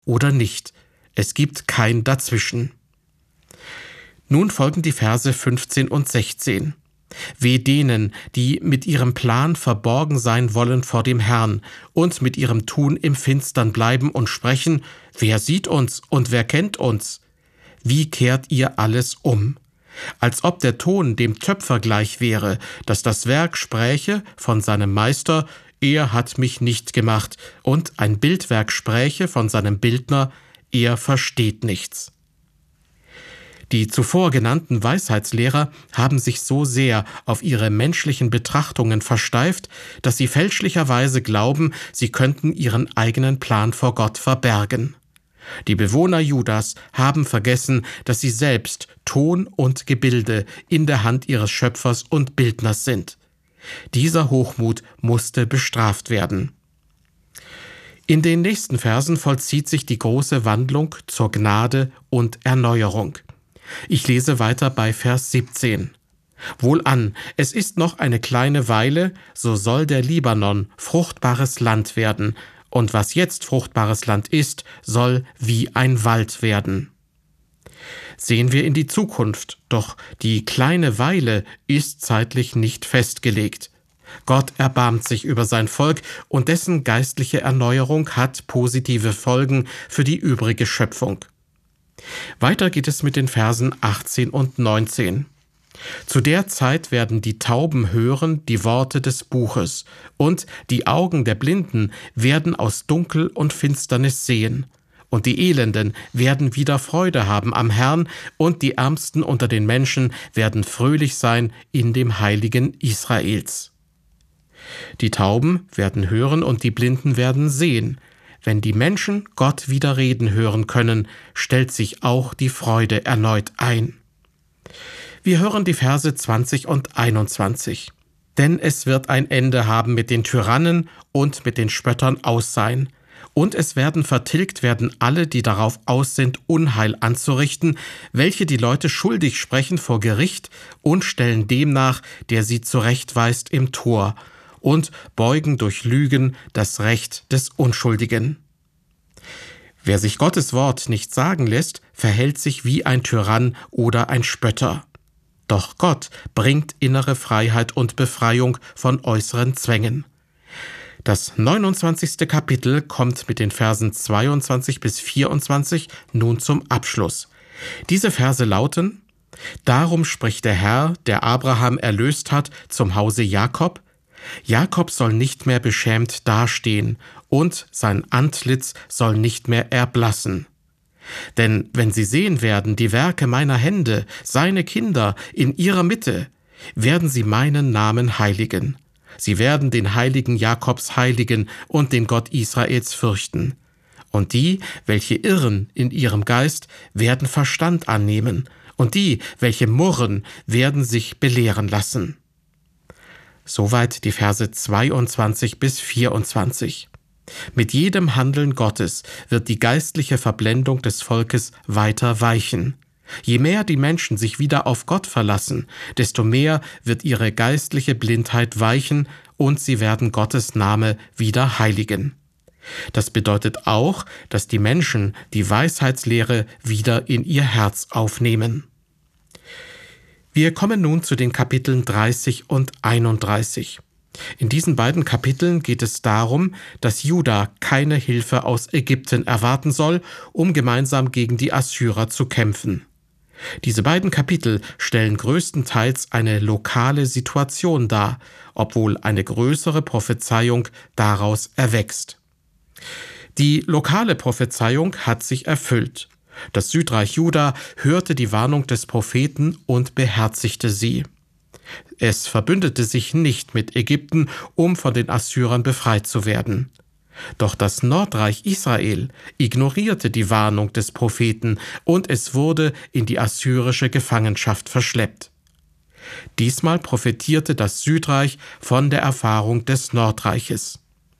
oder nicht. Es gibt kein Dazwischen. Nun folgen die Verse 15 und 16. Weh denen, die mit ihrem Plan verborgen sein wollen vor dem Herrn und mit ihrem Tun im Finstern bleiben und sprechen: Wer sieht uns und wer kennt uns? Wie kehrt ihr alles um? Als ob der Ton dem Töpfer gleich wäre, dass das Werk spräche von seinem Meister: Er hat mich nicht gemacht, und ein Bildwerk spräche von seinem Bildner: Er versteht nichts. Die zuvor genannten Weisheitslehrer haben sich so sehr auf ihre menschlichen Betrachtungen versteift, dass sie fälschlicherweise glauben, sie könnten ihren eigenen Plan vor Gott verbergen. Die Bewohner Judas haben vergessen, dass sie selbst Ton und Gebilde in der Hand ihres Schöpfers und Bildners sind. Dieser Hochmut musste bestraft werden. In den nächsten Versen vollzieht sich die große Wandlung zur Gnade und Erneuerung. Ich lese weiter bei Vers 17. Wohlan, es ist noch eine kleine Weile, so soll der Libanon fruchtbares Land werden, und was jetzt fruchtbares Land ist, soll wie ein Wald werden. Sehen wir in die Zukunft, doch die kleine Weile ist zeitlich nicht festgelegt. Gott erbarmt sich über sein Volk, und dessen geistliche Erneuerung hat positive Folgen für die übrige Schöpfung. Weiter geht es mit den Versen 18 und 19. Zu der Zeit werden die Tauben hören die Worte des Buches, und die Augen der Blinden werden aus Dunkel und Finsternis sehen. Und die Elenden werden wieder Freude haben am Herrn, und die Ärmsten unter den Menschen werden fröhlich sein in dem Heiligen Israels. Die Tauben werden hören und die Blinden werden sehen. Wenn die Menschen Gott wieder reden hören können, stellt sich auch die Freude erneut ein. Wir hören die Verse 20 und 21. Denn es wird ein Ende haben mit den Tyrannen und mit den Spöttern aus sein. Und es werden vertilgt werden alle, die darauf aus sind, Unheil anzurichten, welche die Leute schuldig sprechen vor Gericht und stellen dem nach, der sie zurechtweist im Tor, und beugen durch Lügen das Recht des Unschuldigen. Wer sich Gottes Wort nicht sagen lässt, verhält sich wie ein Tyrann oder ein Spötter. Doch Gott bringt innere Freiheit und Befreiung von äußeren Zwängen. Das 29. Kapitel kommt mit den Versen 22 bis 24 nun zum Abschluss. Diese Verse lauten: Darum spricht der Herr, der Abraham erlöst hat, zum Hause Jakob: Jakob soll nicht mehr beschämt dastehen, und sein Antlitz soll nicht mehr erblassen. Denn wenn sie sehen werden die Werke meiner Hände, seine Kinder in ihrer Mitte, werden sie meinen Namen heiligen. Sie werden den Heiligen Jakobs heiligen und den Gott Israels fürchten. Und die, welche irren in ihrem Geist, werden Verstand annehmen, und die, welche murren, werden sich belehren lassen. Soweit die Verse 22 bis 24. Mit jedem Handeln Gottes wird die geistliche Verblendung des Volkes weiter weichen. Je mehr die Menschen sich wieder auf Gott verlassen, desto mehr wird ihre geistliche Blindheit weichen und sie werden Gottes Name wieder heiligen. Das bedeutet auch, dass die Menschen die Weisheitslehre wieder in ihr Herz aufnehmen. Wir kommen nun zu den Kapiteln 30 und 31. In diesen beiden Kapiteln geht es darum, dass Juda keine Hilfe aus Ägypten erwarten soll, um gemeinsam gegen die Assyrer zu kämpfen. Diese beiden Kapitel stellen größtenteils eine lokale Situation dar, obwohl eine größere Prophezeiung daraus erwächst. Die lokale Prophezeiung hat sich erfüllt. Das Südreich Juda hörte die Warnung des Propheten und beherzigte sie. Es verbündete sich nicht mit Ägypten, um von den Assyrern befreit zu werden. Doch das Nordreich Israel ignorierte die Warnung des Propheten und es wurde in die assyrische Gefangenschaft verschleppt. Diesmal profitierte das Südreich von der Erfahrung des Nordreiches.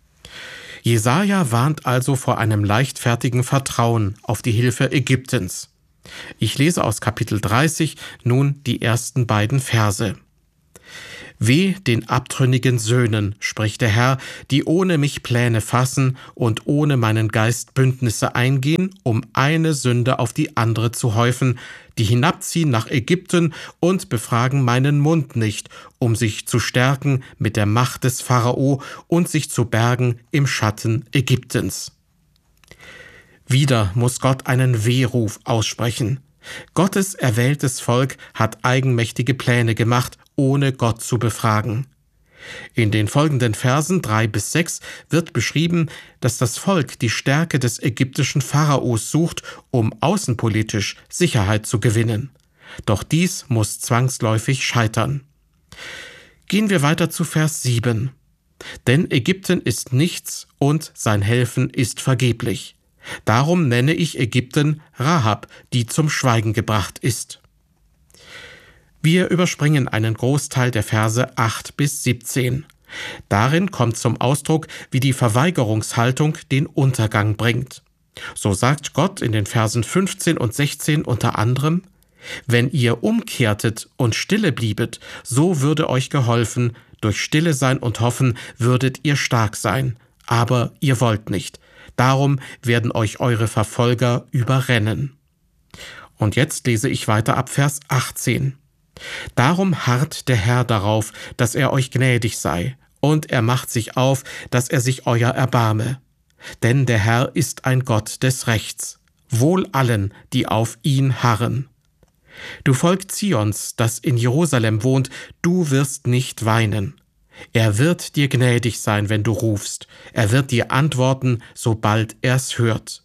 Jesaja warnt also vor einem leichtfertigen Vertrauen auf die Hilfe Ägyptens. Ich lese aus Kapitel 30 nun die ersten beiden Verse. Weh den abtrünnigen Söhnen, spricht der Herr, die ohne mich Pläne fassen und ohne meinen Geist Bündnisse eingehen, um eine Sünde auf die andere zu häufen, die hinabziehen nach Ägypten und befragen meinen Mund nicht, um sich zu stärken mit der Macht des Pharao und sich zu bergen im Schatten Ägyptens. Wieder muss Gott einen Wehruf aussprechen. Gottes erwähltes Volk hat eigenmächtige Pläne gemacht, ohne Gott zu befragen. In den folgenden Versen 3-6 wird beschrieben, dass das Volk die Stärke des ägyptischen Pharaos sucht, um außenpolitisch Sicherheit zu gewinnen. Doch dies muss zwangsläufig scheitern. Gehen wir weiter zu Vers 7. Denn Ägypten ist nichts und sein Helfen ist vergeblich. Darum nenne ich Ägypten Rahab, die zum Schweigen gebracht ist. Wir überspringen einen Großteil der Verse 8-17. Darin kommt zum Ausdruck, wie die Verweigerungshaltung den Untergang bringt. So sagt Gott in den Versen 15 und 16 unter anderem: Wenn ihr umkehrtet und stille bliebet, so würde euch geholfen, durch Stille sein und hoffen würdet ihr stark sein. Aber ihr wollt nicht. Darum werden euch eure Verfolger überrennen. Und jetzt lese ich weiter ab Vers 18. Darum harrt der Herr darauf, dass er euch gnädig sei, und er macht sich auf, dass er sich euer erbarme. Denn der Herr ist ein Gott des Rechts, wohl allen, die auf ihn harren. Du Volk Zions, das in Jerusalem wohnt, du wirst nicht weinen. Er wird dir gnädig sein, wenn du rufst. Er wird dir antworten, sobald er's hört.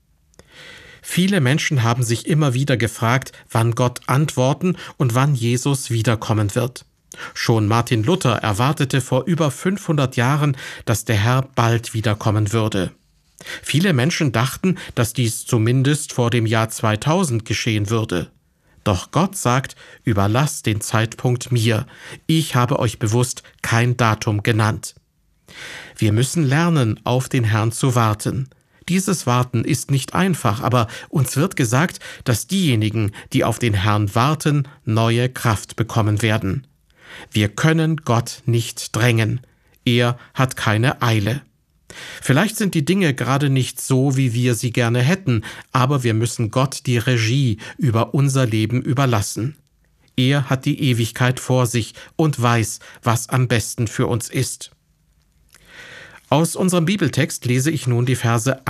Viele Menschen haben sich immer wieder gefragt, wann Gott antworten und wann Jesus wiederkommen wird. Schon Martin Luther erwartete vor über 500 Jahren, dass der Herr bald wiederkommen würde. Viele Menschen dachten, dass dies zumindest vor dem Jahr 2000 geschehen würde. Doch Gott sagt, überlasst den Zeitpunkt mir. Ich habe euch bewusst kein Datum genannt. Wir müssen lernen, auf den Herrn zu warten. Dieses Warten ist nicht einfach, aber uns wird gesagt, dass diejenigen, die auf den Herrn warten, neue Kraft bekommen werden. Wir können Gott nicht drängen. Er hat keine Eile. Vielleicht sind die Dinge gerade nicht so, wie wir sie gerne hätten, aber wir müssen Gott die Regie über unser Leben überlassen. Er hat die Ewigkeit vor sich und weiß, was am besten für uns ist. Aus unserem Bibeltext lese ich nun die Verse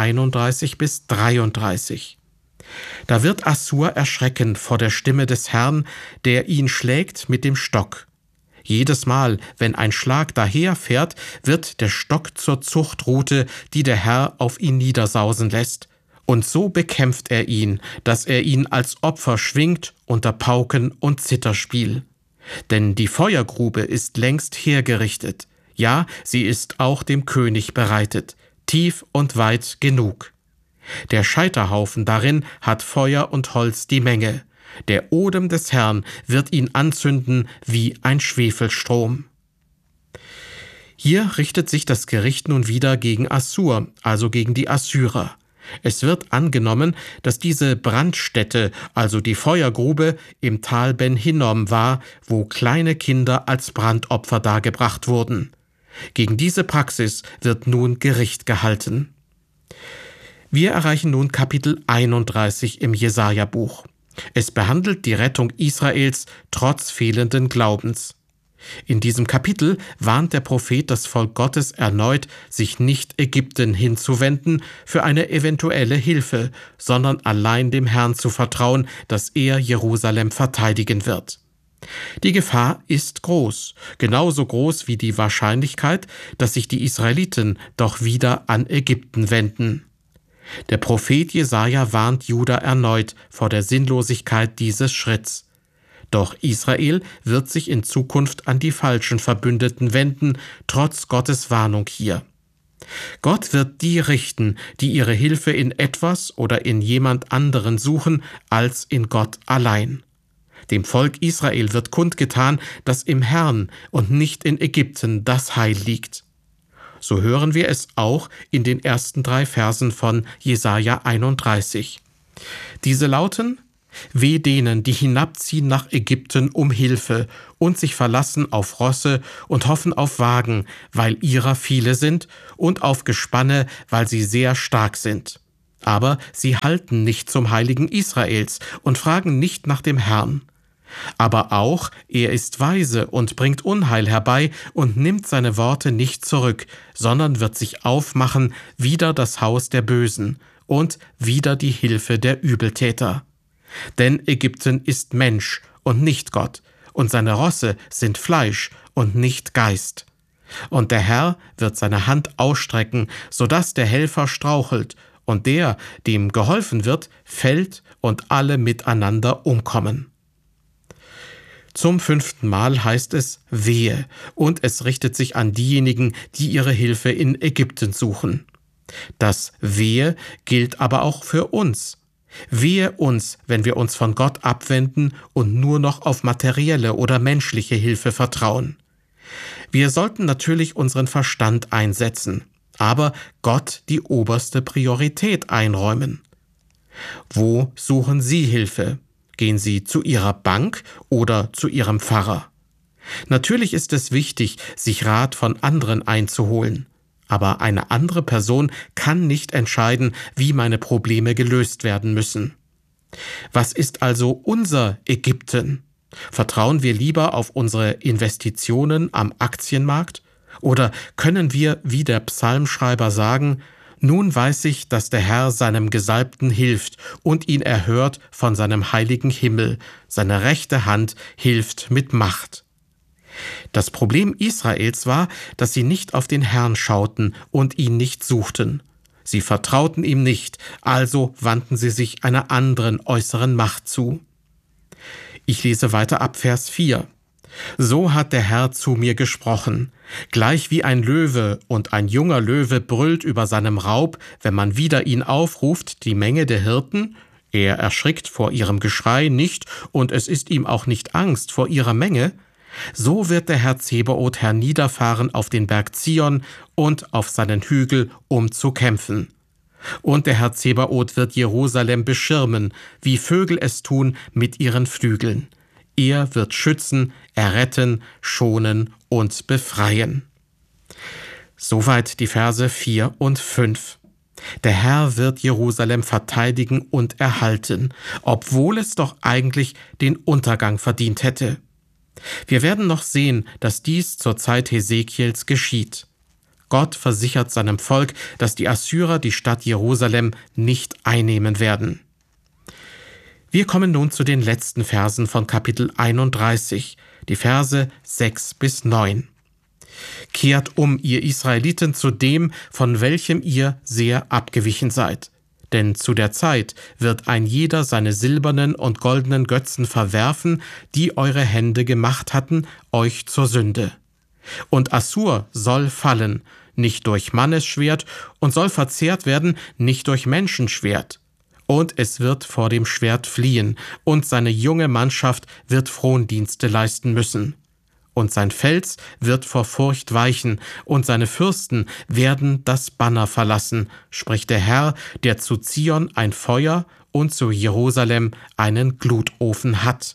31-33. Da wird Assur erschrecken vor der Stimme des Herrn, der ihn schlägt mit dem Stock. Jedes Mal, wenn ein Schlag daherfährt, wird der Stock zur Zuchtrute, die der Herr auf ihn niedersausen lässt. Und so bekämpft er ihn, dass er ihn als Opfer schwingt unter Pauken und Zitterspiel. Denn die Feuergrube ist längst hergerichtet. Ja, sie ist auch dem König bereitet, tief und weit genug. Der Scheiterhaufen darin hat Feuer und Holz die Menge. Der Odem des Herrn wird ihn anzünden wie ein Schwefelstrom. Hier richtet sich das Gericht nun wieder gegen Assur, also gegen die Assyrer. Es wird angenommen, dass diese Brandstätte, also die Feuergrube, im Tal Ben Hinnom war, wo kleine Kinder als Brandopfer dargebracht wurden. Gegen diese Praxis wird nun Gericht gehalten. Wir erreichen nun Kapitel 31 im Jesaja-Buch. Es behandelt die Rettung Israels trotz fehlenden Glaubens. In diesem Kapitel warnt der Prophet das Volk Gottes erneut, sich nicht Ägypten hinzuwenden für eine eventuelle Hilfe, sondern allein dem Herrn zu vertrauen, dass er Jerusalem verteidigen wird. Die Gefahr ist groß, genauso groß wie die Wahrscheinlichkeit, dass sich die Israeliten doch wieder an Ägypten wenden. Der Prophet Jesaja warnt Juda erneut vor der Sinnlosigkeit dieses Schritts. Doch Israel wird sich in Zukunft an die falschen Verbündeten wenden, trotz Gottes Warnung hier. Gott wird die richten, die ihre Hilfe in etwas oder in jemand anderen suchen, als in Gott allein. Dem Volk Israel wird kundgetan, dass im Herrn und nicht in Ägypten das Heil liegt. So hören wir es auch in den ersten 3 Versen von Jesaja 31. Diese lauten: Weh denen, die hinabziehen nach Ägypten um Hilfe und sich verlassen auf Rosse und hoffen auf Wagen, weil ihrer viele sind, und auf Gespanne, weil sie sehr stark sind. Aber sie halten nicht zum Heiligen Israels und fragen nicht nach dem Herrn. Aber auch, er ist weise und bringt Unheil herbei und nimmt seine Worte nicht zurück, sondern wird sich aufmachen wider das Haus der Bösen und wider die Hilfe der Übeltäter. Denn Ägypten ist Mensch und nicht Gott, und seine Rosse sind Fleisch und nicht Geist. Und der Herr wird seine Hand ausstrecken, sodass der Helfer strauchelt, und der, dem geholfen wird, fällt und alle miteinander umkommen. Zum 5. Mal heißt es Wehe, und es richtet sich an diejenigen, die ihre Hilfe in Ägypten suchen. Das Wehe gilt aber auch für uns. Wehe uns, wenn wir uns von Gott abwenden und nur noch auf materielle oder menschliche Hilfe vertrauen. Wir sollten natürlich unseren Verstand einsetzen, aber Gott die oberste Priorität einräumen. Wo suchen Sie Hilfe? Gehen Sie zu Ihrer Bank oder zu Ihrem Pfarrer? Natürlich ist es wichtig, sich Rat von anderen einzuholen. Aber eine andere Person kann nicht entscheiden, wie meine Probleme gelöst werden müssen. Was ist also unser Ägypten? Vertrauen wir lieber auf unsere Investitionen am Aktienmarkt? Oder können wir, wie der Psalmschreiber, sagen: Nun weiß ich, dass der Herr seinem Gesalbten hilft und ihn erhört von seinem heiligen Himmel. Seine rechte Hand hilft mit Macht. Das Problem Israels war, dass sie nicht auf den Herrn schauten und ihn nicht suchten. Sie vertrauten ihm nicht, also wandten sie sich einer anderen äußeren Macht zu. Ich lese weiter ab Vers 4. So hat der Herr zu mir gesprochen. Gleich wie ein Löwe und ein junger Löwe brüllt über seinem Raub, wenn man wider ihn aufruft, die Menge der Hirten, er erschrickt vor ihrem Geschrei nicht und es ist ihm auch nicht Angst vor ihrer Menge, so wird der Herr Zebaoth herniederfahren auf den Berg Zion und auf seinen Hügel, um zu kämpfen. Und der Herr Zebaoth wird Jerusalem beschirmen, wie Vögel es tun mit ihren Flügeln. Er wird schützen, erretten, schonen und befreien. Soweit die Verse 4 und 5. Der Herr wird Jerusalem verteidigen und erhalten, obwohl es doch eigentlich den Untergang verdient hätte. Wir werden noch sehen, dass dies zur Zeit Hesekiels geschieht. Gott versichert seinem Volk, dass die Assyrer die Stadt Jerusalem nicht einnehmen werden. Wir kommen nun zu den letzten Versen von Kapitel 31, die Verse 6 bis 9. Kehrt um, ihr Israeliten, zu dem, von welchem ihr sehr abgewichen seid. Denn zu der Zeit wird ein jeder seine silbernen und goldenen Götzen verwerfen, die eure Hände gemacht hatten, euch zur Sünde. Und Assur soll fallen, nicht durch Mannesschwert, und soll verzehrt werden, nicht durch Menschenschwert. Und es wird vor dem Schwert fliehen, und seine junge Mannschaft wird Frondienste leisten müssen. Und sein Fels wird vor Furcht weichen, und seine Fürsten werden das Banner verlassen, spricht der Herr, der zu Zion ein Feuer und zu Jerusalem einen Glutofen hat.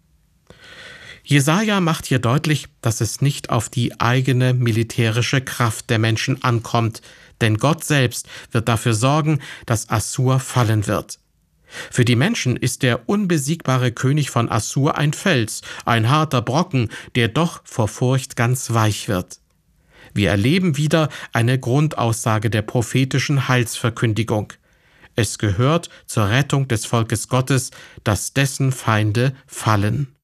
Jesaja macht hier deutlich, dass es nicht auf die eigene militärische Kraft der Menschen ankommt, denn Gott selbst wird dafür sorgen, dass Assur fallen wird. Für die Menschen ist der unbesiegbare König von Assur ein Fels, ein harter Brocken, der doch vor Furcht ganz weich wird. Wir erleben wieder eine Grundaussage der prophetischen Heilsverkündigung. Es gehört zur Rettung des Volkes Gottes, dass dessen Feinde fallen.